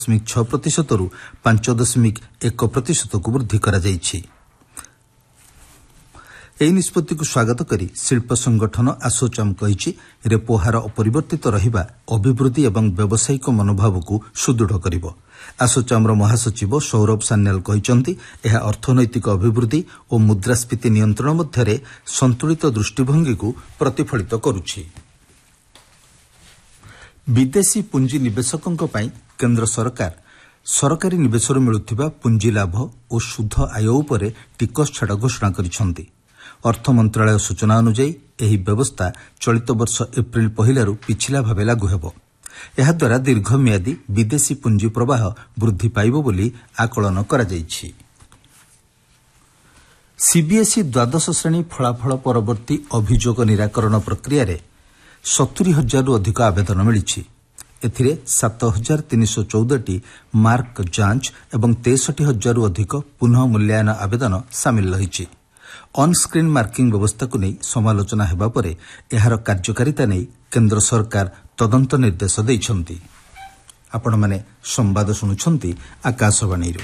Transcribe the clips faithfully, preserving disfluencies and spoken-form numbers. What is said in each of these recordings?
दशमिक छह प्रतिशत रु पांच दशमिक एक प्रतिशत को वृद्धि करा जाइछि। ଏହି ନିଷ୍ପତ୍ତିକୁ ସ୍ୱାଗତ କରି ଶିଳ୍ପ ସଂଗଠନ ଆସୋଚାମ୍ କହିଛି ରେପୋ ହାର ଅପରିବର୍ତ୍ତିତ ରହିବା ଅଭିବୃଦ୍ଧି ଏବଂ ବ୍ୟବସାୟିକ ମନୋଭାବକୁ ସୁଦୃଢ଼ କରିବ। ଆସୋଚାମ୍ର ମହାସଚିବ ସୌରଭ ସାନ୍ୟାଲ କହିଛନ୍ତି ଏହା ଅର୍ଥନୈତିକ ଅଭିବୃଦ୍ଧି ଓ ମୁଦ୍ରାସ୍ଫୀତି ନିୟନ୍ତ୍ରଣ ମଧ୍ୟରେ ସନ୍ତୁଳିତ ଦୃଷ୍ଟିଭଙ୍ଗୀକୁ ପ୍ରତିଫଳିତ କରୁଛି। ବିଦେଶୀ ପୁଞ୍ଜି ନିବେଶକଙ୍କ ପାଇଁ କେନ୍ଦ୍ର ସରକାର ସରକାରୀ ନିବେଶରୁ ମିଳୁଥିବା ପୁଞ୍ଜି ଲାଭ ଓ ସୁଧ ଆୟ ଉପରେ ଟିକସ ଛାଡ଼ ଘୋଷଣା କରିଛନ୍ତି। ଅର୍ଥ ମନ୍ତ୍ରଣାଳୟ ସୂଚନା ଅନୁଯାୟୀ ଏହି ବ୍ୟବସ୍ଥା ଚଳିତ ବର୍ଷ ଏପ୍ରିଲ ପହିଲାରୁ ପିଛିଲା ଭାବେ ଲାଗୁ ହେବ। ଏହାଦ୍ୱାରା ଦୀର୍ଘମିଆଦୀ ବିଦେଶୀ ପୁଞ୍ଜି ପ୍ରବାହ ବୃଦ୍ଧି ପାଇବ ବୋଲି ଆକଳନ କରାଯାଇଛି। ସିବିଏସ୍ଇ ଦ୍ୱାଦଶ ଶ୍ରେଣୀ ଫଳାଫଳ ପରବର୍ତ୍ତୀ ଅଭିଯୋଗ ନିରାକରଣ ପ୍ରକ୍ରିୟାରେ ସତୁରୀ ହଜାରରୁ ଅଧିକ ଆବେଦନ ମିଳିଛି। ଏଥିରେ ସାତ ହଜାର ତିନିଶହ ଚଉଦଟି ମାର୍କ ଯାଞ୍ଚ ଏବଂ ତେଷଠି ହଜାରରୁ ଅଧିକ ପୁନଃ ମୂଲ୍ୟାୟନ ଆବେଦନ ସାମିଲ ରହିଛି। ଅନସ୍କ୍ରିନ୍ ମାର୍କିଂ ବ୍ୟବସ୍ଥାକୁ ନେଇ ସମାଲୋଚନା ହେବା ପରେ ଏହାର କାର୍ଯ୍ୟକାରିତା ନେଇ କେନ୍ଦ୍ର ସରକାର ତଦନ୍ତ ନିର୍ଦ୍ଦେଶ ଦେଇଛନ୍ତି। ଆପଣମାନେ ସମ୍ବାଦ ଶୁଣୁଛନ୍ତି ଆକାଶବାଣୀରୁ।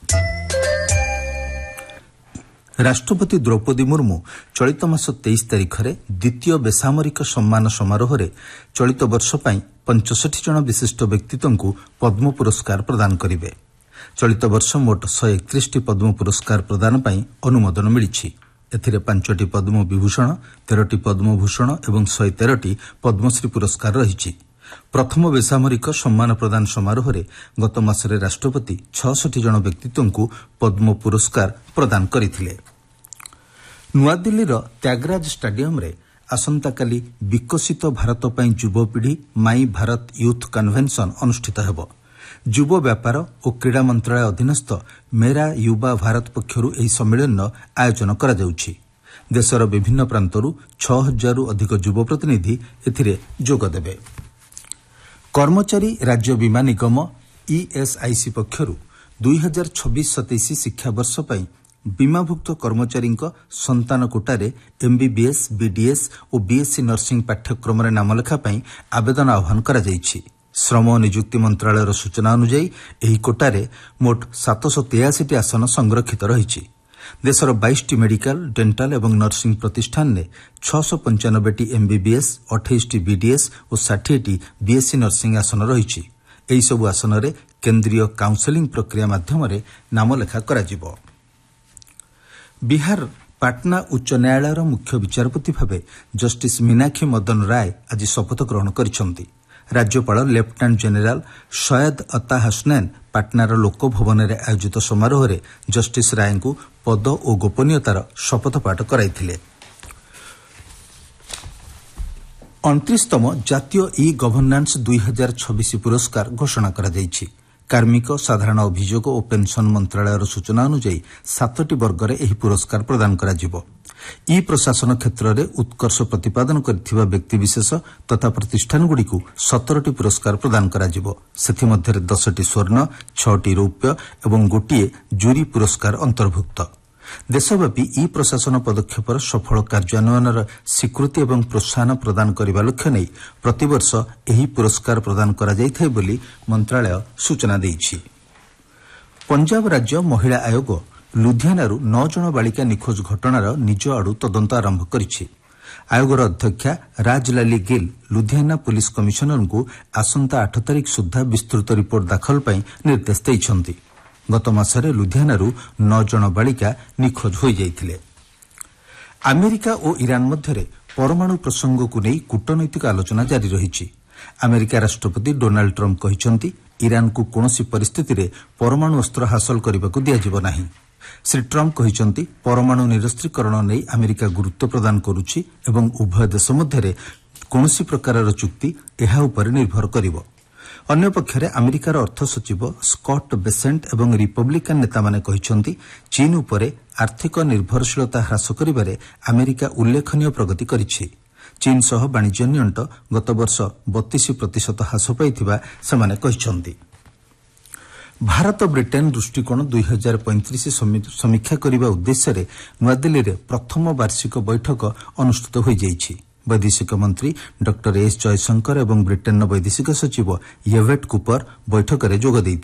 ରାଷ୍ଟ୍ରପତି ଦ୍ରୌପଦୀ ମୁର୍ମୁ ଚଳିତ ମାସ ତେଇଶ ତାରିଖରେ ଦ୍ୱିତୀୟ ବେସାମରିକ ସମ୍ମାନ ସମାରୋହରେ ଚଳିତ ବର୍ଷ ପାଇଁ ପଞ୍ଚଷଠି ଜଣ ବିଶିଷ୍ଟ ବ୍ୟକ୍ତିତ୍ୱଙ୍କୁ ପଦ୍ମ ପୁରସ୍କାର ପ୍ରଦାନ କରିବେ। ଚଳିତ ବର୍ଷ ମୋଟ ଶହେ ଏକତିରିଶଟି ପଦ୍ମ ପୁରସ୍କାର ପ୍ରଦାନ ପାଇଁ ଅନୁମୋଦନ ମିଳିଛି। ଏଥିରେ ପାଞ୍ଚଟି ପଦ୍ମ ବିଭୂଷଣ, ତେରଟି ପଦ୍ମଭୂଷଣ ଏବଂ ଶହେ ତେରଟି ପଦ୍ମଶ୍ରୀ ପୁରସ୍କାର ରହିଛି। ପ୍ରଥମ ବେସାମରିକ ସମ୍ମାନ ପ୍ରଦାନ ସମାରୋହରେ ଗତ ମାସରେ ରାଷ୍ଟ୍ରପତି ଛଅଷଠି ଜଣ ବ୍ୟକ୍ତିତ୍ୱଙ୍କୁ ପଦ୍ମ ପୁରସ୍କାର ପ୍ରଦାନ କରିଥିଲେ। ନୂଆଦିଲ୍ଲୀର ତ୍ୟାଗରାଜ ଷ୍ଟାଡିୟମରେ ଆସନ୍ତାକାଲି ବିକଶିତ ଭାରତ ପାଇଁ ଯୁବପିଢ଼ି ମାଇ ଭାରତ ୟୁଥ୍ କନଭେନସନ୍ ଅନୁଷ୍ଠିତ ହେବ। ଯୁବ ବ୍ୟାପାର ଓ କ୍ରୀଡ଼ା ମନ୍ତ୍ରଣାଳୟ ଅଧୀନସ୍ଥ ମେରା ୟୁବା ଭାରତ ପକ୍ଷରୁ ଏହି ସମ୍ମିଳନୀର ଆୟୋଜନ କରାଯାଉଛି। ଦେଶର ବିଭିନ୍ନ ପ୍ରାନ୍ତରୁ ଛଅ ହଜାରରୁ ଅଧିକ ଯୁବ ପ୍ରତିନିଧି ଏଥିରେ ଯୋଗଦେବେ। କର୍ମଚାରୀ ରାଜ୍ୟ ବୀମା ନିଗମ ଇଏସ୍ଆଇସି ପକ୍ଷରୁ ଦୁଇ ହଜାର ଛବିଶ ସତେଇଶ ଶିକ୍ଷାବର୍ଷ ପାଇଁ ବୀମାଭୁକ୍ତ କର୍ମଚାରୀଙ୍କ ସନ୍ତାନ କୋଟାରେ ଏମ୍ବିବିଏସ୍, ବିଡିଏସ୍ ଓ ବିଏସ୍ସି ନର୍ସିଂ ପାଠ୍ୟକ୍ରମରେ ନାମଲେଖା ପାଇଁ ଆବେଦନ ଆହ୍ୱାନ କରାଯାଇଛି। ଶ୍ରମ ଓ ନିଯୁକ୍ତି ମନ୍ତ୍ରଣାଳୟର ସୂଚନା ଅନୁଯାୟୀ ଏହି କୋଟାରେ ମୋଟ ସାତଶହ ତେୟାଅଶୀଟି ଆସନ ସଂରକ୍ଷିତ ରହିଛି। ଦେଶର ବାଇଶଟି ମେଡିକାଲ, ଡେଣ୍ଟାଲ ଏବଂ ନର୍ସିଂ ପ୍ରତିଷ୍ଠାନରେ ଛଅଶହ ପଞ୍ଚାନବେଟି ଏମ୍ବିବିଏସ୍, ଅଠେଇଶଟି ବିଡିଏସ୍ ଓ ଷାଠିଏଟି ବିଏସ୍ସି ନର୍ସିଂ ଆସନ ରହିଛି। ଏହିସବୁ ଆସନରେ କେନ୍ଦ୍ରୀୟ କାଉନ୍ସେଲିଂ ପ୍ରକ୍ରିୟା ମାଧ୍ୟମରେ ନାମଲେଖା କରାଯିବ। ବିହାର ପାଟନା ଉଚ୍ଚ ନ୍ୟାୟାଳୟର ମୁଖ୍ୟ ବିଚାରପତି ଭାବେ ଜଷ୍ଟିସ୍ ମୀନାକ୍ଷୀ ମଦନ ରାୟ ଆଜି ଶପଥ ଗ୍ରହଣ କରିଛନ୍ତି। ରାଜ୍ୟପାଳ ଲେଫ୍ଟନାଣ୍ଟ ଜେନେରାଲ ସୟଦ ଅତା ହାସନୈନ ପାଟନାର ଲୋକଭବନରେ ଆୟୋଜିତ ସମାରୋହରେ ଜଷ୍ଟିସ୍ ରାୟଙ୍କୁ ପଦ ଓ ଗୋପନୀୟତାର ଶପଥପାଠ କରାଇଥିଲେ। ଅଣତିରିଶତମ ଜାତୀୟ ଇ ଗଭର୍ଣ୍ଣାନ୍ସ ଦୁଇ ହଜାର ଛବିଶ ପୁରସ୍କାର ଘୋଷଣା କରାଯାଇଛି। କାର୍ମିକ, ସାଧାରଣ ଅଭିଯୋଗ ଓ ପେନ୍ସନ୍ ମନ୍ତ୍ରଣାଳୟର ସୂଚନା ଅନୁଯାୟୀ ସାତଟି ବର୍ଗରେ ଏହି ପୁରସ୍କାର ପ୍ରଦାନ କରାଯିବ। ଇ ପ୍ରଶାସନ କ୍ଷେତ୍ରରେ ଉତ୍କର୍ଷ ପ୍ରତିପାଦନ କରିଥିବା ବ୍ୟକ୍ତିବିଶେଷ ତଥା ପ୍ରତିଷ୍ଠାନଗୁଡ଼ିକୁ ସତରଟି ପୁରସ୍କାର ପ୍ରଦାନ କରାଯିବ। ସେଥିମଧ୍ୟରେ ଦଶଟି ସ୍ୱର୍ଣ୍ଣ, ଛଅଟି ରୌପ୍ୟ ଏବଂ ଗୋଟିଏ ଜୁରି ପୁରସ୍କାର ଅନ୍ତର୍ଭୁକ୍ତ। ଦେଶବ୍ୟାପୀ ଇ ପ୍ରଶାସନ ପଦକ୍ଷେପର ସଫଳ କାର୍ଯ୍ୟାନ୍ୱୟନର ସ୍ୱୀକୃତି ଏବଂ ପ୍ରୋତ୍ସାହନ ପ୍ରଦାନ କରିବା ଲକ୍ଷ୍ୟ ନେଇ ପ୍ରତିବର୍ଷ ଏହି ପୁରସ୍କାର ପ୍ରଦାନ କରାଯାଇଥାଏ ବୋଲି ମନ୍ତ୍ରଣାଳୟ ସୂଚନା ଦେଇଛି। ପଞ୍ଜାବ ରାଜ୍ୟ ମହିଳା ଆୟୋଗ ଲୁଧିଆନାରୁ ନଅ ଜଣ ବାଳିକା ନିଖୋଜ ଘଟଣାର ନିଜ ଆଡୁ ତଦନ୍ତ ଆରମ୍ଭ କରିଛି। ଆୟୋଗର ଅଧ୍ୟକ୍ଷା ରାଜଲାଲି ଗିଲ୍ ଲୁଧିଆନା ପୁଲିସ କମିଶନରଙ୍କୁ ଆସନ୍ତା ଆଠ ତାରିଖ ସୁଦ୍ଧା ବିସ୍ତୃତ ରିପୋର୍ଟ ଦାଖଲ ପାଇଁ ନିର୍ଦ୍ଦେଶ ଦେଇଛନ୍ତି। ଗତ ମାସରେ ଲୁଧିଆନାରୁ ନଅ ଜଣ ବାଳିକା ନିଖୋଜ ହୋଇଯାଇଥିଲେ। ଆମେରିକା ଓ ଇରାନ ମଧ୍ୟରେ ପରମାଣୁ ପ୍ରସଙ୍ଗକୁ ନେଇ କୂଟନୈତିକ ଆଲୋଚନା ଜାରି ରହିଛି। ଆମେରିକା ରାଷ୍ଟ୍ରପତି ଡୋନାଲ୍ଡ ଟ୍ରମ୍ପ କହିଛନ୍ତି ଇରାନକୁ କୌଣସି ପରିସ୍ଥିତିରେ ପରମାଣୁ ଅସ୍ତ୍ର ହାସଲ କରିବାକୁ ଦିଆଯିବ ନାହିଁ। ଶ୍ରୀ ଟ୍ରମ୍ପ କହିଛନ୍ତି ପରମାଣୁ ନିରସ୍ତ୍ରୀକରଣ ନେଇ ଆମେରିକା ଗୁରୁତ୍ୱ ପ୍ରଦାନ କରୁଛି ଏବଂ ଉଭୟ ଦେଶ ମଧ୍ୟରେ କୌଣସି ପ୍ରକାରର ଚୁକ୍ତି ଏହା ଉପରେ ନିର୍ଭର କରିବ। ଅନ୍ୟପକ୍ଷରେ ଆମେରିକାର ଅର୍ଥ ସଚିବ ସ୍କଟ୍ ବେସେଣ୍ଟ ଏବଂ ରିପବ୍ଲିକାନ ନେତାମାନେ କହିଛନ୍ତି ଚୀନ ଉପରେ ଆର୍ଥିକ ନିର୍ଭରଶୀଳତା ହ୍ରାସ କରିବାରେ ଆମେରିକା ଉଲ୍ଲେଖନୀୟ ପ୍ରଗତି କରିଛି। ଚୀନ ସହ ବାଣିଜ୍ୟ ନିଅଣ୍ଟ ଗତବର୍ଷ ବତିଶ ପ୍ରତିଶତ ହ୍ରାସ ପାଇଥିବା ସେମାନେ କହିଛନ୍ତି। ଭାରତ ବ୍ରିଟେନ୍ ଦୃଷ୍ଟିକୋଣ ଦୁଇ ହଜାର ପଇଁତିରିଶ ସମୀକ୍ଷା କରିବା ଉଦ୍ଦେଶ୍ୟରେ ନୂଆଦିଲ୍ଲୀରେ ପ୍ରଥମ ବାର୍ଷିକ ବୈଠକ ଅନୁଷ୍ଠିତ ହୋଇଯାଇଛି। ବୈଦେଶିକ ମନ୍ତ୍ରୀ ଡକ୍ଟର ଏସ୍ ଜୟଶଙ୍କର ଏବଂ ବ୍ରିଟେନ୍ର ବୈଦେଶିକ ସଚିବ ୟେଭେଟ୍ କୁପର ବୈଠକରେ ଯୋଗ ଦେଇଥିଲେ।